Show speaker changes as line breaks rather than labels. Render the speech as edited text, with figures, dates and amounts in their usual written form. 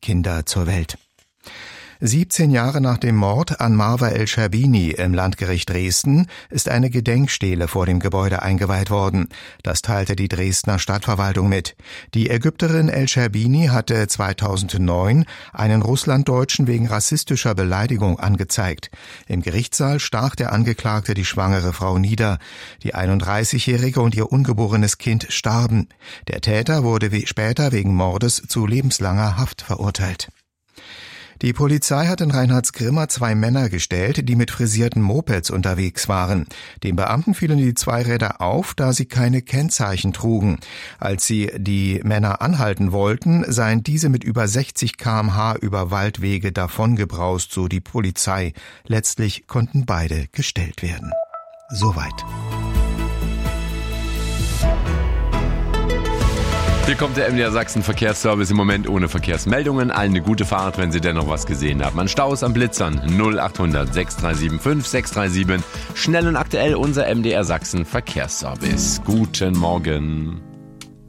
Kinder zur Welt. 17 Jahre nach dem Mord an Marwa El-Scherbini im Landgericht Dresden ist eine Gedenkstele vor dem Gebäude eingeweiht worden. Das teilte die Dresdner Stadtverwaltung mit. Die Ägypterin El-Scherbini hatte 2009 einen Russlanddeutschen wegen rassistischer Beleidigung angezeigt. Im Gerichtssaal stach der Angeklagte die schwangere Frau nieder. Die 31-Jährige und ihr ungeborenes Kind starben. Der Täter wurde später wegen Mordes zu lebenslanger Haft verurteilt. Die Polizei hat in Reinhardsgrimma 2 Männer gestellt, die mit frisierten Mopeds unterwegs waren. Den Beamten fielen die Zweiräder auf, da sie keine Kennzeichen trugen. Als sie die Männer anhalten wollten, seien diese mit über 60 km/h über Waldwege davongebraust, so die Polizei. Letztlich konnten beide gestellt werden. Soweit.
Hier kommt der MDR Sachsen Verkehrsservice, im Moment ohne Verkehrsmeldungen. Allen eine gute Fahrt, wenn Sie dennoch was gesehen haben. An Staus, an Blitzern 0800 637 5637. Schnell und aktuell unser MDR Sachsen Verkehrsservice. Guten Morgen.